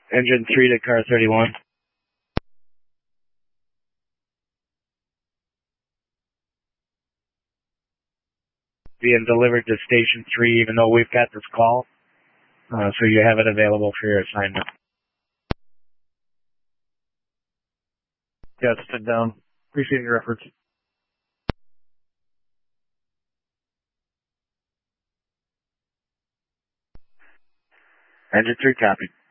Engine 3 to car 31. Being delivered to station 3, even though we've got this call. So you have it available for your assignment. Got stood down. Appreciate your efforts. Engine 3 copy.